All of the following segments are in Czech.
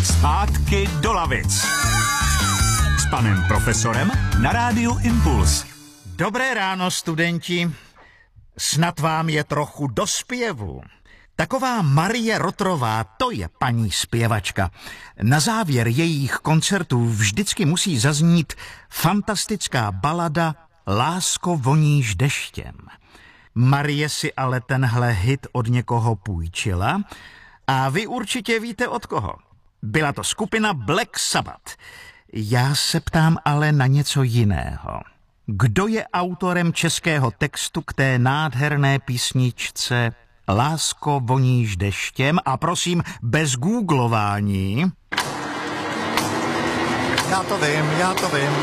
Zpátky do lavic. S panem profesorem na rádiu Impuls. Dobré ráno, studenti. Snad vám je trochu do zpěvu. Taková Marie Rotrová, to je paní zpěvačka. Na závěr jejich koncertů vždycky musí zaznít fantastická balada Lásko, voníš deštěm. Marie si ale tenhle hit od někoho půjčila a vy určitě víte od koho. Byla to skupina Black Sabbath. Já se ptám ale na něco jiného. Kdo je autorem českého textu k té nádherné písničce Lásko, voníš deštěm? A prosím, bez googlování. Já to vím.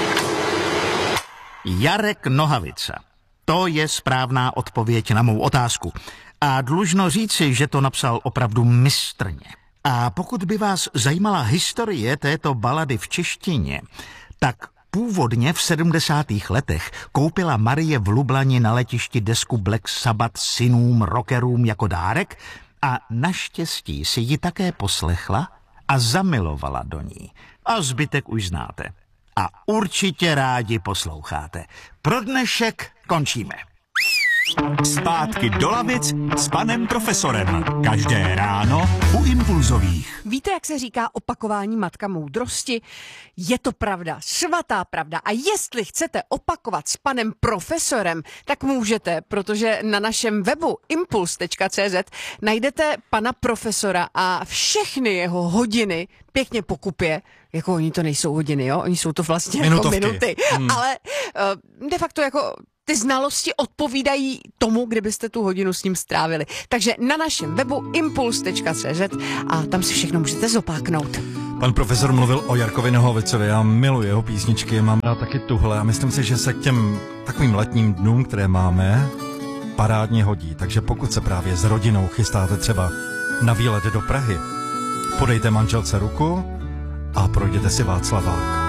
Jarek Nohavica. To je správná odpověď na mou otázku. A dlužno říci, že to napsal opravdu mistrně. A pokud by vás zajímala historie této balady v češtině, tak původně v 70. letech koupila Marie v Lublani na letišti desku Black Sabbath synům rockerům jako dárek a naštěstí si ji také poslechla a zamilovala do ní. A zbytek už znáte. A určitě rádi posloucháte. Pro dnešek končíme. Zpátky do lavic s panem profesorem. Každé ráno u Impulzových. Víte, jak se říká opakování matka moudrosti? Je to pravda, svatá pravda. A jestli chcete opakovat s panem profesorem, tak můžete, protože na našem webu impuls.cz najdete pana profesora a všechny jeho hodiny pěkně pokupě. Jako oni to nejsou hodiny, jo? Oni jsou to vlastně jako minuty. Ale de facto jako ty znalosti odpovídají tomu, kdybyste tu hodinu s ním strávili. Takže na našem webu impuls.cz a tam si všechno můžete zopáknout. Pan profesor mluvil o Jarkovi Nohavicovi, já miluji jeho písničky, mám rád taky tuhle a myslím si, že se k těm takovým letním dnům, které máme, parádně hodí. Takže pokud se právě s rodinou chystáte třeba na výlet do Prahy, podejte manželce ruku a projděte si Václavák.